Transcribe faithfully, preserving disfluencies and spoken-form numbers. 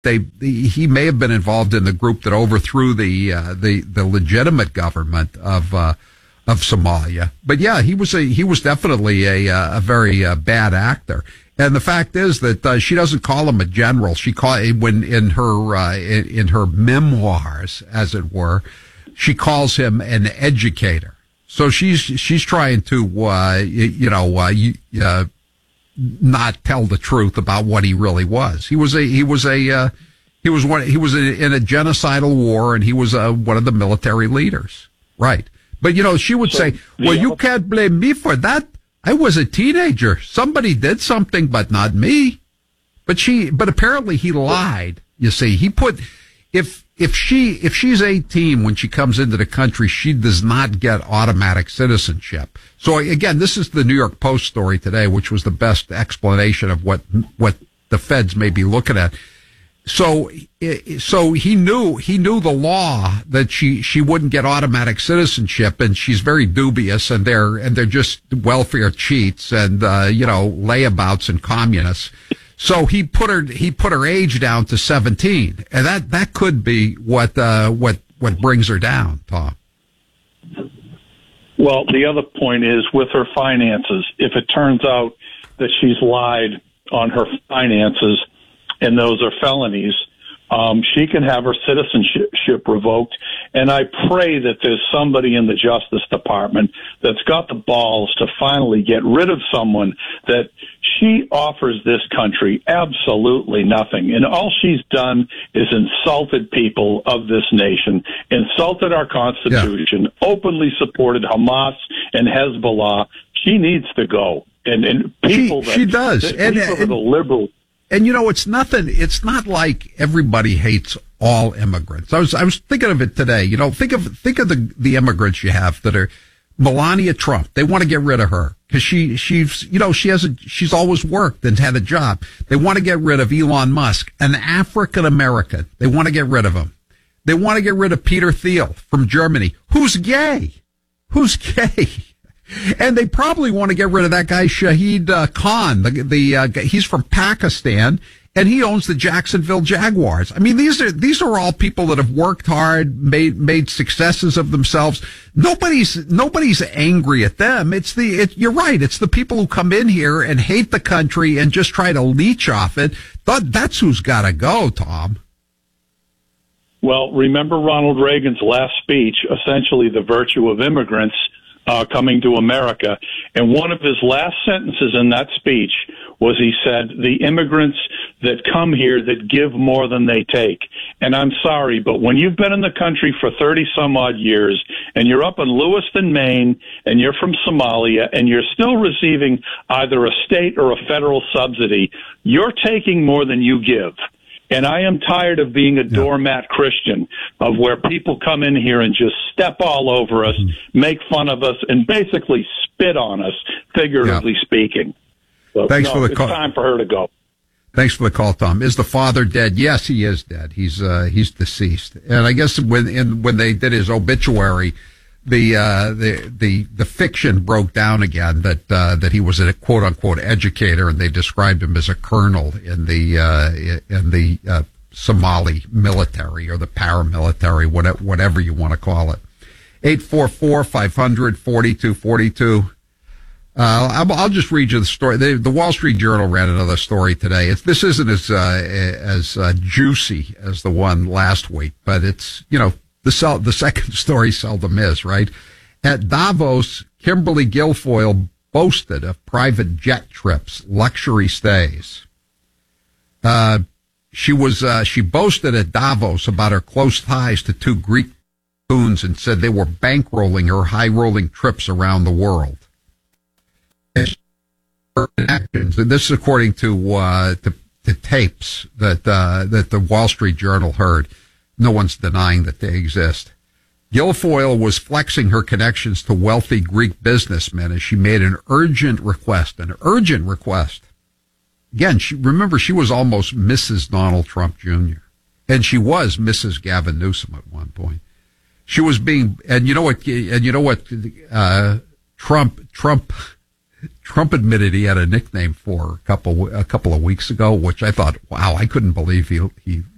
they he may have been involved in the group that overthrew the uh, the the legitimate government of uh, of Somalia. But yeah, he was a he was definitely a a very uh, bad actor. And the fact is that uh, she doesn't call him a general. She call when in her uh, in, in her memoirs, as it were, she calls him an educator. So she's she's trying to uh, you know uh, uh, not tell the truth about what he really was. He was a he was a uh, he was one he was a, in a genocidal war, and he was uh, one of the military leaders, right? But you know, she would so, say, "Well, you can't blame me for that. I was a teenager. Somebody did something, but not me." But she, but apparently he lied. You see, he put, if, if she, if she's eighteen when she comes into the country, she does not get automatic citizenship. So again, this is the New York Post story today, which was the best explanation of what, what the feds may be looking at. So, so he knew, he knew the law that she, she wouldn't get automatic citizenship, and she's very dubious, and they're, and they're just welfare cheats and, uh, you know, layabouts and communists. So he put her, he put her age down to seventeen, and that, that could be what, uh, what, what brings her down, Tom. Well, the other point is with her finances, if it turns out that she's lied on her finances, and those are felonies, um, she can have her citizenship revoked. And I pray that there's somebody in the Justice Department that's got the balls to finally get rid of someone that she offers this country absolutely nothing. And all she's done is insulted people of this nation, insulted our Constitution, yeah. openly supported Hamas and Hezbollah. She needs to go. And, and people she, that, she does. That, and, people and, that are liberal. And you know, it's nothing, it's not like everybody hates all immigrants. I was, I was thinking of it today. You know, think of, think of the, the immigrants you have that are Melania Trump. They want to get rid of her because she, she's, you know, she has a, she's always worked and had a job. They want to get rid of Elon Musk, an African American. They want to get rid of him. They want to get rid of Peter Thiel from Germany. Who's gay? Who's gay? And they probably want to get rid of that guy, Shahid uh, Khan. The, the uh, he's from Pakistan, and he owns the Jacksonville Jaguars. I mean, these are these are all people that have worked hard, made made successes of themselves. Nobody's nobody's angry at them. It's the it, you're right. It's the people who come in here and hate the country and just try to leech off it. But that's who's got to go, Tom. Well, remember Ronald Reagan's last speech, essentially the virtue of immigrants Uh, coming to America. And one of his last sentences in that speech was he said, the immigrants that come here that give more than they take. And I'm sorry, but when you've been in the country for thirty some odd years and you're up in Lewiston, Maine, and you're from Somalia and you're still receiving either a state or a federal subsidy, you're taking more than you give. And I am tired of being a doormat Christian, of where people come in here and just step all over us, mm-hmm. make fun of us, and basically spit on us, figuratively yeah. speaking. So, Thanks no, for the it's call. time for her to go. Thanks for the call, Tom. Is the father dead? Yes, he is dead. He's uh, he's deceased. And I guess when in, when they did his obituary, the uh, the the the fiction broke down again that uh, that he was a quote unquote educator, and they described him as a colonel in the uh, in the uh, Somali military or the paramilitary, whatever whatever you want to call it. Eight four four five hundred forty two forty two. Uh, I'll, I'll just read you the story. The, the Wall Street Journal ran another story today. It's, this isn't as uh, as uh, juicy as the one last week, but it's you know. The sel- the second story seldom is, right? At Davos, Kimberly Guilfoyle boasted of private jet trips, luxury stays. Uh, she was, uh, she boasted at Davos about her close ties to two Greek goons and said they were bankrolling her high-rolling trips around the world. And this is according to, uh, to, to tapes that, uh, that the Wall Street Journal heard. No one's denying that they exist. Guilfoyle was flexing her connections to wealthy Greek businessmen as she made an urgent request, an urgent request. Again, she, remember, she was almost Missus Donald Trump Junior And she was Missus Gavin Newsom at one point. She was being, and you know what, and you know what, uh, Trump, Trump, Trump admitted he had a nickname for a couple, a couple of weeks ago, which I thought, wow, I couldn't believe he, he